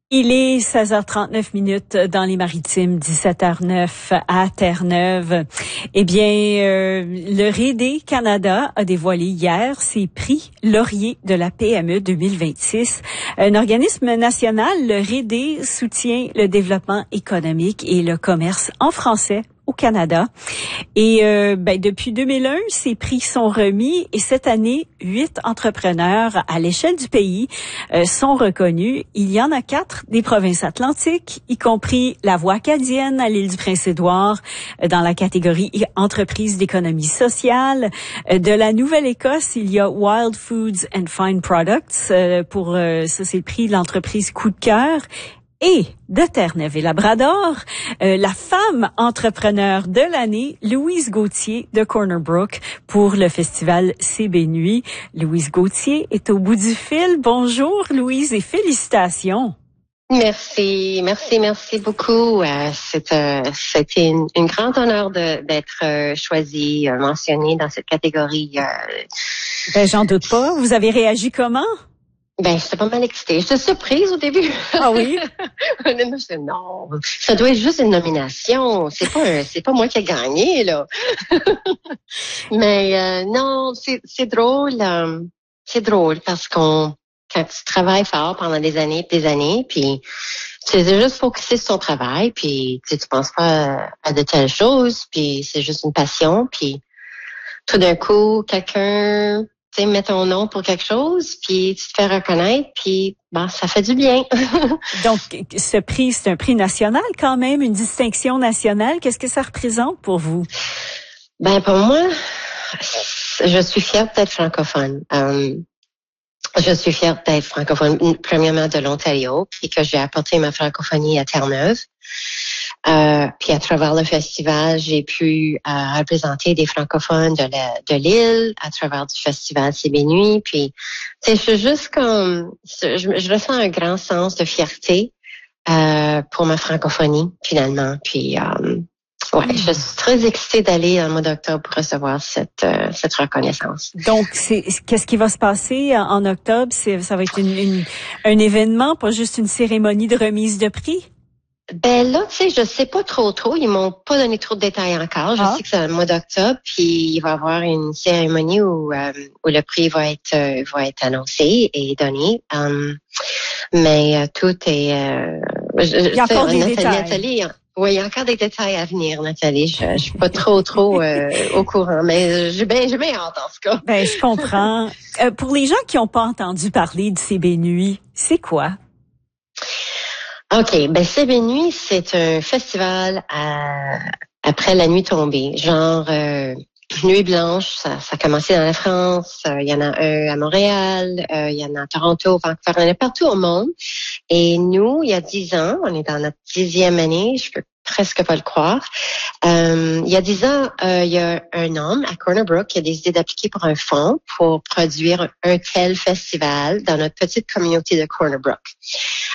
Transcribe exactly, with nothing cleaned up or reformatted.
Il est seize heures trente-neuf minutes dans les Maritimes, dix-sept heures neuf à Terre-Neuve. Eh bien, euh, le R E D Canada a dévoilé hier ses prix lauriers de la P M E deux mille vingt-six. Un organisme national, le R E D, soutient le développement économique et le commerce en français au Canada. Et euh, ben, depuis deux mille un, ces prix sont remis et cette année, huit entrepreneurs à l'échelle du pays euh, sont reconnus. Il y en a quatre des provinces atlantiques, y compris la Voie acadienne à l'île du Prince-Édouard euh, dans la catégorie entreprise d'économie sociale. Euh, de la Nouvelle-Écosse, il y a Wild Foods and Fine Products euh, pour euh, ça c'est le prix de l'entreprise coup de cœur. Et de Terre-Neuve et Labrador, euh, la femme entrepreneur de l'année, Louise Gauthier de Corner Brook pour le festival C B Nuit. Louise Gauthier est au bout du fil. Bonjour Louise et félicitations. Merci, merci, merci beaucoup. Euh, c'est, euh, c'était une, une grande honneur de, d'être euh, choisie, euh, mentionnée dans cette catégorie. Euh... Ben, j'en doute pas. Vous avez réagi comment? Ben, j'étais pas mal excitée. J'étais surprise au début. Ah oui? Honnêtement, je disais, non, ça doit être juste une nomination. C'est pas un, c'est pas moi qui ai gagné, là. Mais euh, non, c'est, c'est drôle. Euh, c'est drôle parce qu'on, quand tu travailles fort pendant des années et des années, puis tu es juste focusé sur ton travail, puis tu sais, tu penses pas à, à de telles choses, puis c'est juste une passion, puis tout d'un coup, quelqu'un... tu sais, mets ton nom pour quelque chose, puis tu te fais reconnaître, puis bon, ça fait du bien. Donc, ce prix, c'est un prix national quand même, une distinction nationale. Qu'est-ce que ça représente pour vous? Ben, pour moi, je suis fière d'être francophone. Um, je suis fière d'être francophone, premièrement de l'Ontario, puis que j'ai apporté ma francophonie à Terre-Neuve. Euh, puis à travers le festival, j'ai pu euh, représenter des francophones de, la, de l'île à travers du festival C B Nuit. Puis, tu sais, je suis juste comme, je, je ressens un grand sens de fierté euh, pour ma francophonie finalement. Puis, euh, ouais, mmh. je suis très excitée d'aller en mois d'octobre pour recevoir cette euh, cette reconnaissance. Donc, c'est qu'est-ce qui va se passer en, en octobre? C'est, ça va être une, une, un événement, pas juste une cérémonie de remise de prix? Ben là, tu sais, je sais pas trop trop. Ils m'ont pas donné trop de détails encore. Je ah. sais que c'est le mois d'octobre, puis il va y avoir une cérémonie où euh, où le prix va être euh, va être annoncé et donné. Um, mais euh, tout est. Euh, je, il y a encore des Nathalie, détails. Nathalie, oui, il y a encore des détails à venir, Nathalie. Je, je suis pas trop trop euh, au courant, mais j'ai bien j'ai bien hâte en tout cas. Ben je comprends. euh, pour les gens qui n'ont pas entendu parler de C B Nuit, c'est quoi? OK, ben C B Nuit, c'est un festival à, après la nuit tombée, genre euh, Nuit blanche, ça, ça a commencé dans la France, euh, il y en a un à Montréal, euh, il y en a à Toronto, Vancouver, il y en a partout au monde. Et nous, il y a dix ans, on est dans notre dixième année, je peux presque pas le croire. Euh, il y a dix ans, euh, il y a un homme à Corner Brook qui a décidé d'appliquer pour un fonds pour produire un tel festival dans notre petite communauté de Corner Brook.